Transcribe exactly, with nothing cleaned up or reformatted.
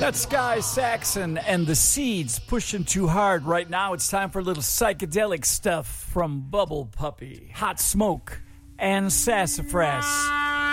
That's Sky Saxon and the Seeds pushing too hard right now. It's time for a little psychedelic stuff from Bubble Puppy, Hot Smoke, and Sassafras.